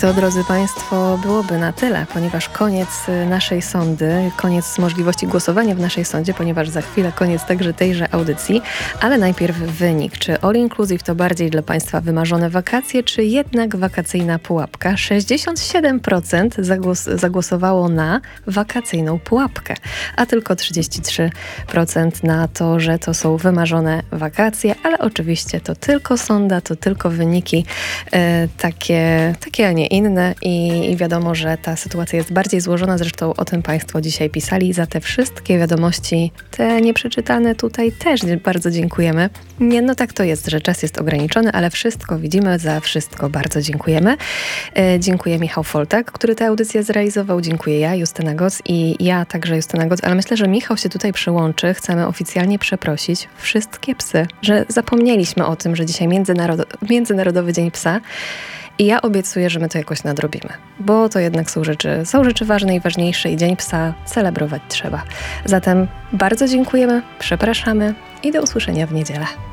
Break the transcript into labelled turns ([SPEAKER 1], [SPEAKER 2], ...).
[SPEAKER 1] To, drodzy Państwo, byłoby na tyle, ponieważ koniec naszej sondy, koniec możliwości głosowania w naszej sondzie, ponieważ za chwilę koniec także tejże audycji, ale najpierw wynik. Czy All Inclusive to bardziej dla Państwa wymarzone wakacje, czy jednak wakacyjna pułapka? 67% zagłosowało na wakacyjną pułapkę, a tylko 33% na to, że to są wymarzone wakacje, ale oczywiście to tylko sonda, to tylko wyniki takie, a nie inne i wiadomo, że ta sytuacja jest bardziej złożona, zresztą o tym Państwo dzisiaj pisali. Za te wszystkie wiadomości, te nieprzeczytane tutaj też bardzo dziękujemy. Nie, no tak to jest, że czas jest ograniczony, ale wszystko widzimy, za wszystko bardzo dziękujemy. Dziękuję Michał Foltak, który tę audycję zrealizował. Dziękuję ja, Justyna Goc i ja także Justyna Goc, ale myślę, że Michał się tutaj przyłączy. Chcemy oficjalnie przeprosić wszystkie psy, że zapomnieliśmy o tym, że dzisiaj Międzynarodowy Dzień Psa. I ja obiecuję, że my to jakoś nadrobimy, bo to jednak są rzeczy ważne i ważniejsze i Dzień Psa celebrować trzeba. Zatem bardzo dziękujemy, przepraszamy i do usłyszenia w niedzielę.